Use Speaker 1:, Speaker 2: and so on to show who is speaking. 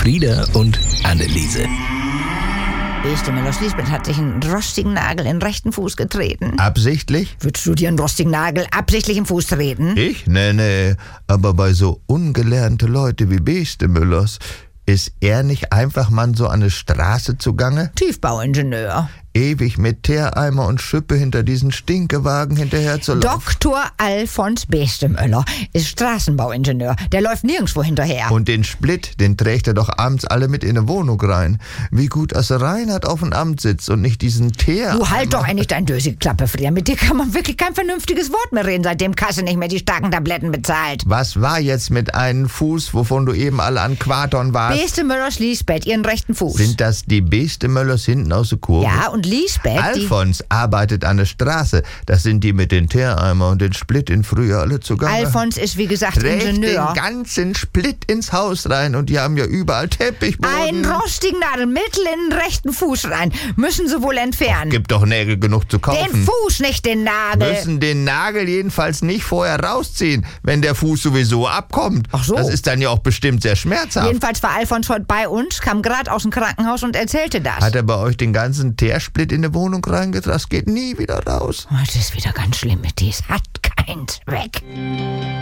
Speaker 1: Frieda und Anneliese.
Speaker 2: Beste Müllers Lisbeth hat sich einen rostigen Nagel in den rechten Fuß getreten.
Speaker 3: Absichtlich?
Speaker 2: Würdest du dir einen rostigen Nagel absichtlich im Fuß treten?
Speaker 3: Ich? Nee. Aber bei so ungelernte Leute wie Beste Müllers, ist er nicht einfach mal so an eine Straße zugange?
Speaker 2: Tiefbauingenieur.
Speaker 3: Ewig mit Teereimer und Schippe hinter diesen Stinkewagen hinterher zu laufen.
Speaker 2: Dr. Alfons Bestemöller ist Straßenbauingenieur. Der läuft nirgendwo hinterher.
Speaker 3: Und den Split, den trägt er doch abends alle mit in eine Wohnung rein. Wie gut, dass Reinhard auf dem Amt sitzt und nicht diesen Teereimer.
Speaker 2: Du halt doch eigentlich dein dösige Klappe, Frieda. Mit dir kann man wirklich kein vernünftiges Wort mehr reden, seitdem Kasse nicht mehr die starken Tabletten bezahlt.
Speaker 3: Was war jetzt mit einem Fuß, wovon du eben alle an Quatorn warst?
Speaker 2: Bestemöllers Lisbeth, ihren rechten Fuß.
Speaker 3: Sind das die Bestemöllers hinten aus der Kurve?
Speaker 2: Ja, und Lisbeth,
Speaker 3: Alfons arbeitet an der Straße. Das sind die mit den Teereimer und den Split in Frühjahr alle zugange.
Speaker 2: Alfons ist wie gesagt
Speaker 3: Trägt
Speaker 2: Ingenieur.
Speaker 3: den ganzen Split ins Haus rein und die haben ja überall Teppichboden.
Speaker 2: Einen rostigen Nadel mittel in den rechten Fuß rein. Müssen sie wohl entfernen.
Speaker 3: Gibt doch Nägel genug zu kaufen.
Speaker 2: Den Fuß, nicht den Nagel.
Speaker 3: Müssen den Nagel jedenfalls nicht vorher rausziehen, wenn der Fuß sowieso abkommt.
Speaker 2: Ach so.
Speaker 3: Das ist dann ja auch bestimmt sehr schmerzhaft.
Speaker 2: Jedenfalls war Alfons heute bei uns, kam gerade aus dem Krankenhaus und erzählte das.
Speaker 3: Hat er bei euch den ganzen Teersplit in die Wohnung reingetragen? Das geht nie wieder raus.
Speaker 2: Das ist wieder ganz schlimm mit dir. Es hat keinen Zweck.